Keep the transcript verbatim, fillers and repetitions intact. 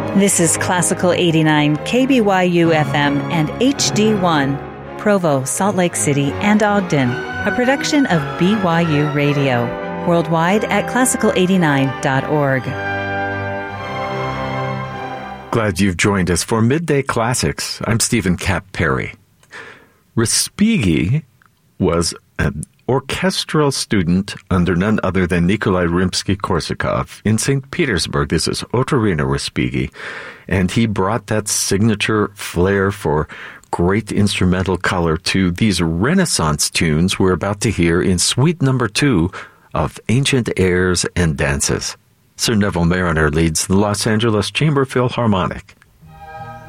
This is Classical eighty-nine, K B Y U F M and H D one, Provo, Salt Lake City, and Ogden, a production of B Y U Radio, worldwide at classical eighty-nine dot org. Glad you've joined us for Midday Classics. I'm Stephen Cap Perry. Respighi was an orchestral student under none other than Nikolai Rimsky-Korsakov in Saint Petersburg. This is Otorino Respighi, and he brought that signature flair for great instrumental color to these Renaissance tunes we're about to hear in Suite Number Two of Ancient Airs and Dances. Sir Neville Marriner leads the Los Angeles Chamber Philharmonic.